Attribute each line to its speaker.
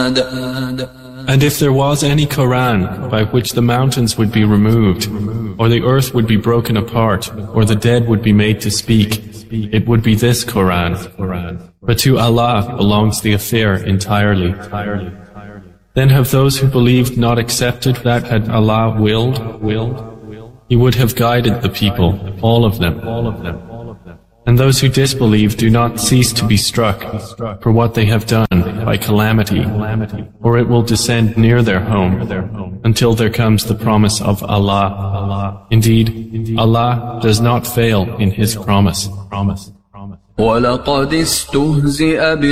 Speaker 1: And if there was any Quran by which the mountains would be removed, or the earth would be broken apart, or the dead would be made to speak, it would be this Quran. But to Allah belongs the affair entirely. Then have those who believed not accepted that had Allah willed? He would have guided the people, all of them. And those who disbelieve do not cease to be struck for what they have done by calamity, or it will descend near their home until there comes the promise of Allah. Indeed, Allah does not fail in His promise.